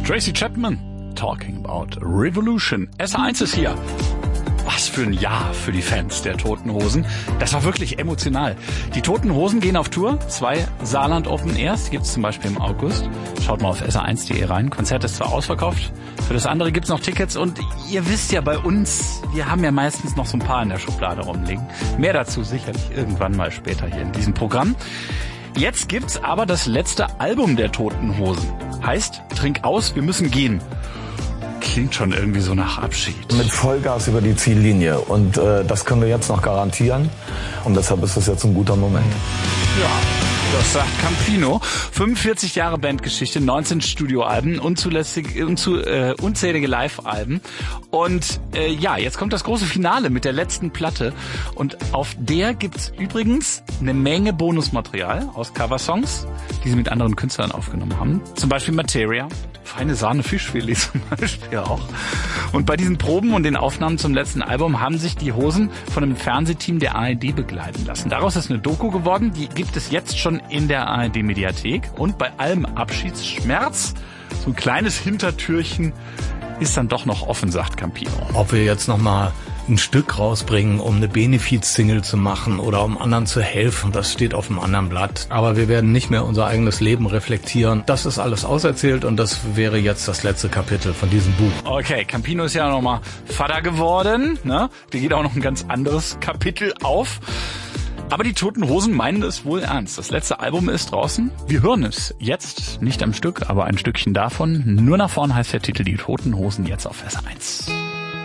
Tracy Chapman, Talking About Revolution. SR1 ist hier. Was für ein Jahr für die Fans der Toten Hosen. Das war wirklich emotional. Die Toten Hosen gehen auf Tour. 2 Saarland Open Airs, die gibt's zum Beispiel im August. Schaut mal auf sr1.de rein. Konzert ist zwar ausverkauft, für das andere gibt's noch Tickets. Und ihr wisst ja bei uns, wir haben ja meistens noch so ein paar in der Schublade rumliegen. Mehr dazu sicherlich irgendwann mal später hier in diesem Programm. Jetzt gibt's aber das letzte Album der Toten Hosen. Heißt, trink aus, wir müssen gehen. Klingt schon irgendwie so nach Abschied. Mit Vollgas über die Ziellinie. Und das können wir jetzt noch garantieren. Und deshalb ist das jetzt ein guter Moment. Ja, das sagt Campino. 45 Jahre Bandgeschichte, 19 Studioalben, unzählige Live-Alben. Und jetzt kommt das große Finale mit der letzten Platte. Und auf der gibt's übrigens eine Menge Bonusmaterial aus Coversongs, die sie mit anderen Künstlern aufgenommen haben. Zum Beispiel Materia. Feine Sahne Fischfilet zum Beispiel auch. Und bei diesen Proben und den Aufnahmen zum letzten Album haben sich die Hosen von einem Fernsehteam der ARD begleiten lassen. Daraus ist eine Doku geworden, die gibt es jetzt schon in der ARD-Mediathek. Und bei allem Abschiedsschmerz, so ein kleines Hintertürchen ist dann doch noch offen, sagt Campino. Ob wir jetzt nochmal ein Stück rausbringen, um eine Benefiz-Single zu machen oder um anderen zu helfen, das steht auf einem anderen Blatt. Aber wir werden nicht mehr unser eigenes Leben reflektieren. Das ist alles auserzählt und das wäre jetzt das letzte Kapitel von diesem Buch. Okay, Campino ist ja nochmal Vater geworden, ne? Da geht auch noch ein ganz anderes Kapitel auf. Aber die Toten Hosen meinen es wohl ernst. Das letzte Album ist draußen. Wir hören es jetzt, nicht am Stück, aber ein Stückchen davon. Nur nach vorn heißt der Titel Die Toten Hosen jetzt auf SR1.